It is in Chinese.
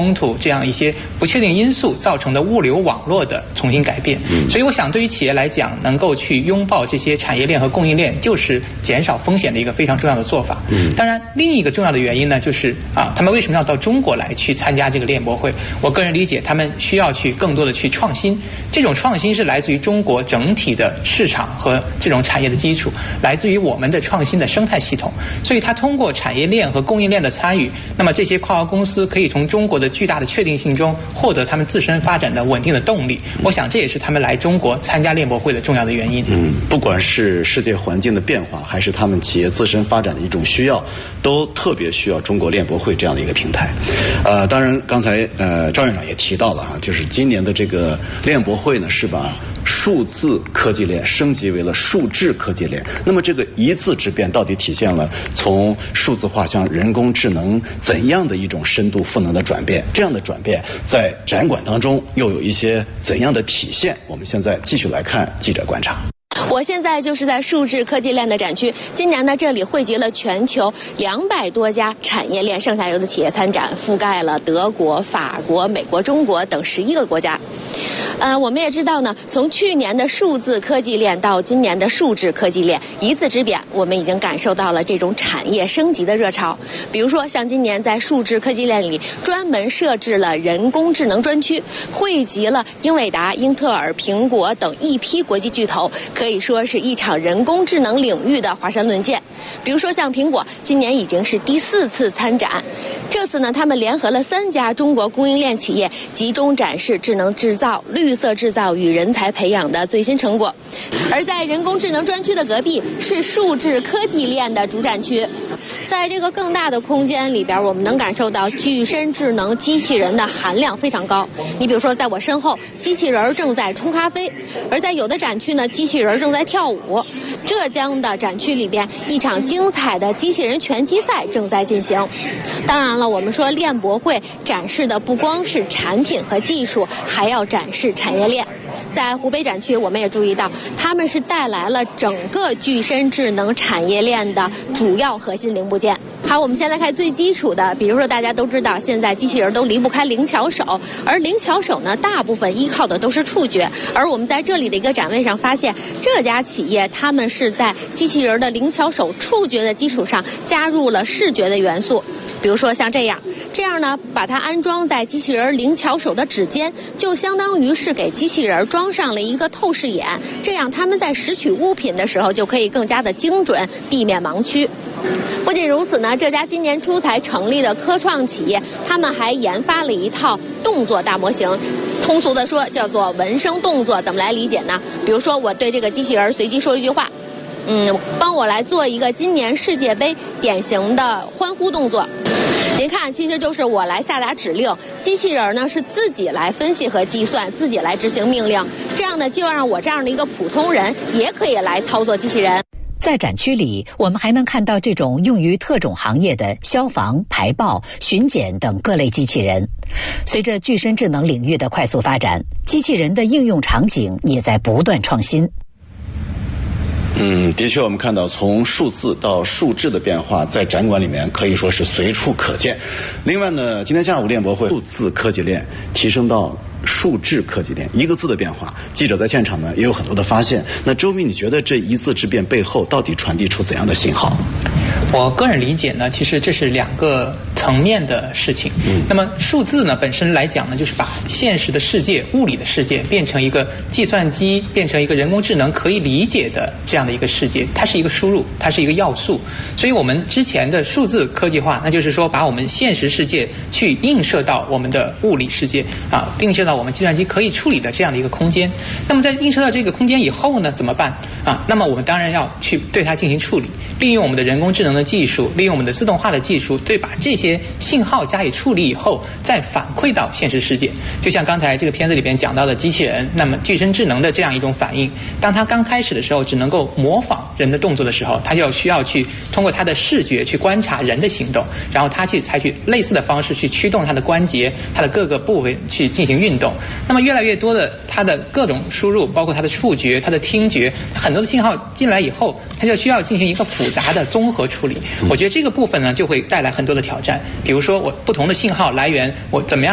冲突这样一些不确定因素造成的物流网络的重新改变。所以我想对于企业来讲，能够去拥抱这些产业链和供应链，就是减少风险的一个非常重要的做法。当然另一个重要的原因呢，就是他们为什么要到中国来去参加这个链博会？我个人理解，他们需要去更多的去创新，这种创新是来自于中国整体的市场和这种产业的基础，来自于我们的创新的生态系统。所以它通过产业链和供应链的参与，那么这些跨国公司可以从中国的巨大的确定性中获得他们自身发展的稳定的动力。我想这也是他们来中国参加链博会的重要的原因。 不管是世界环境的变化，还是他们企业自身发展的一种需要，都特别需要中国链博会这样的一个平台。当然刚才赵院长也提到了就是今年的这个链博会呢，是把数字科技链升级为了数智科技链。那么这个一字之变到底体现了从数字化向人工智能怎样的一种深度赋能的转变？这样的转变在展馆当中又有一些怎样的体现？我们现在继续来看记者观察。 我现在就是在数智科技链的展区，今年呢这里汇集了全球200多家产业链上下游的企业参展，覆盖了德国、法国、美国、中国等11个国家。我们也知道呢，从去年的数字科技链到今年的数智科技链，一字之变，我们已经感受到了这种产业升级的热潮。比如说，像今年在数智科技链里专门设置了人工智能专区，汇集了英伟达、英特尔、苹果等一批国际巨头，可以说是一场人工智能领域的华山论剑。比如说像苹果，今年已经是第4次参展，这次呢，他们联合了3家中国供应链企业，集中展示智能制造、绿色制造与人才培养的最新成果。而在人工智能专区的隔壁是数智科技链的主展区，在这个更大的空间里边，我们能感受到具身智能机器人的含量非常高。你比如说，在我身后，机器人正在冲咖啡；而在有的展区呢，机器人正在跳舞。浙江的展区里边，一场精彩的机器人拳击赛正在进行。当然了，我们说链博会展示的不光是产品和技术，还要展示产业链。在湖北展区，我们也注意到，他们是带来了整个具身智能产业链的主要核心零部件。好，我们先来看最基础的，比如说大家都知道，现在机器人都离不开灵巧手，而灵巧手呢，大部分依靠的都是触觉。而我们在这里的一个展位上发现，这家企业他们是在机器人的灵巧手触觉的基础上加入了视觉的元素，比如说像这样呢，把它安装在机器人灵巧手的指尖，就相当于是给机器人装上了一个透视眼，这样他们在拾取物品的时候就可以更加的精准，避免盲区。不仅如此呢，这家今年初才成立的科创企业，他们还研发了一套动作大模型，通俗的说叫做纹生动作。怎么来理解呢？比如说我对这个机器人随机说一句话，帮我来做一个今年世界杯典型的欢呼动作。您看，其实就是我来下达指令，机器人呢是自己来分析和计算，自己来执行命令。这样呢，就让我这样的一个普通人也可以来操作机器人。 在展区里，我们还能看到这种用于特种行业的消防、排爆、巡检等各类机器人。随着具身智能领域的快速发展，机器人的应用场景也在不断创新。 的确，我们看到从数字到数智的变化，在展馆里面可以说是随处可见。另外呢，今天下午链博会数字科技链提升到数智科技链，一个字的变化，记者在现场呢也有很多的发现。那周明，你觉得这一字之变背后到底传递出怎样的信号？ 我个人理解呢，其实这是2个层面的事情。那么数字呢本身来讲呢，就是把现实的世界、物理的世界变成一个计算机、变成一个人工智能可以理解的这样的一个世界，它是一个输入，它是一个要素。所以我们之前的数字科技化，那就是说把我们现实世界去映射到我们的物理世界映射到我们计算机可以处理的这样的一个空间。那么在映射到这个空间以后呢，怎么办那么我们当然要去对它进行处理，利用我们的人工智能的技术，利用我们的自动化的技术，对把这些信号加以处理以后，再反馈到现实世界。就像刚才这个片子里边讲到的机器人，那么具身智能的这样一种反应，当它刚开始的时候只能够模仿人的动作的时候，它就需要去通过它的视觉去观察人的行动，然后它去采取类似的方式去驱动它的关节、它的各个部位去进行运动。那么越来越多的它的各种输入，包括它的触觉、它的听觉，很多的信号进来以后，它就需要进行一个复杂的综合处理。我觉得这个部分呢，就会带来很多的挑战。比如说，我不同的信号来源，我怎么样